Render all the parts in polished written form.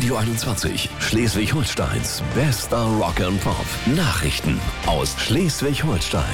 Radio 21, Schleswig-Holsteins bester Rock and Pop. Nachrichten aus Schleswig-Holstein.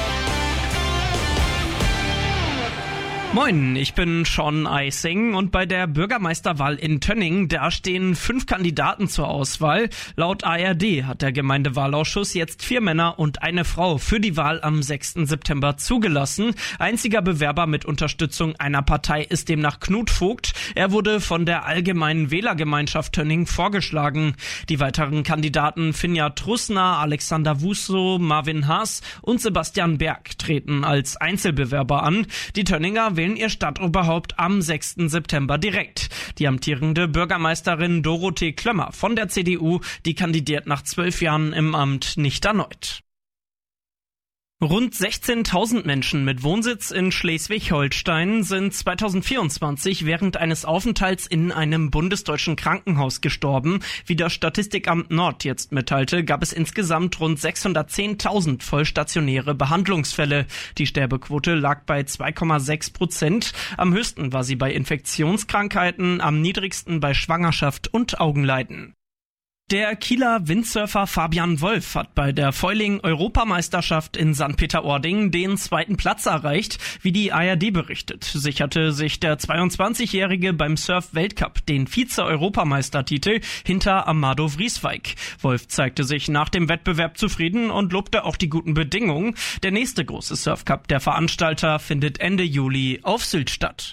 Moin, ich bin Sean Eising und bei der Bürgermeisterwahl in Tönning, da stehen 5 Kandidaten zur Auswahl. Laut ARD hat der Gemeindewahlausschuss jetzt 4 Männer und eine Frau für die Wahl am 6. September zugelassen. Einziger Bewerber mit Unterstützung einer Partei ist demnach Knut Vogt. Er wurde von der Allgemeinen Wählergemeinschaft Tönning vorgeschlagen. Die weiteren Kandidaten Finja Trussner, Alexander Wusso, Marvin Haas und Sebastian Berg treten als Einzelbewerber an. Die Tönninger wählen ihr Stadtoberhaupt am 6. September direkt. Die amtierende Bürgermeisterin Dorothee Klömmer von der CDU, die kandidiert nach 12 Jahren im Amt nicht erneut. Rund 16.000 Menschen mit Wohnsitz in Schleswig-Holstein sind 2024 während eines Aufenthalts in einem bundesdeutschen Krankenhaus gestorben. Wie das Statistikamt Nord jetzt mitteilte, gab es insgesamt rund 610.000 vollstationäre Behandlungsfälle. Die Sterbequote lag bei 2,6%. Am höchsten war sie bei Infektionskrankheiten, am niedrigsten bei Schwangerschaft und Augenleiden. Der Kieler Windsurfer Fabian Wolf hat bei der Foiling-Europameisterschaft in St. Peter-Ording den 2. Platz erreicht. Wie die ARD berichtet, sicherte sich der 22-Jährige beim Surf-Weltcup den Vize-Europameistertitel hinter Amado Vrieswijk. Wolf zeigte sich nach dem Wettbewerb zufrieden und lobte auch die guten Bedingungen. Der nächste große Surfcup der Veranstalter findet Ende Juli auf Sylt statt.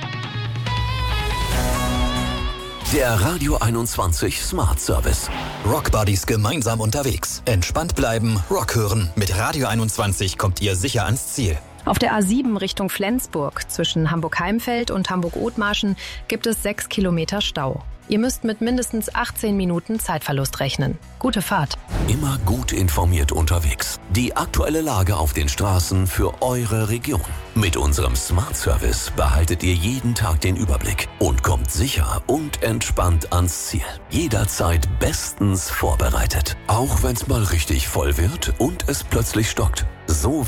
Der Radio 21 Smart Service. Rock Buddies gemeinsam unterwegs. Entspannt bleiben, Rock hören. Mit Radio 21 kommt ihr sicher ans Ziel. Auf der A7 Richtung Flensburg zwischen Hamburg-Heimfeld und Hamburg-Othmarschen gibt es 6 Kilometer Stau. Ihr müsst mit mindestens 18 Minuten Zeitverlust rechnen. Gute Fahrt. Immer gut informiert unterwegs. Die aktuelle Lage auf den Straßen für eure Region. Mit unserem Smart Service behaltet ihr jeden Tag den Überblick und kommt sicher und entspannt ans Ziel. Jederzeit bestens vorbereitet. Auch wenn's mal richtig voll wird und es plötzlich stockt. So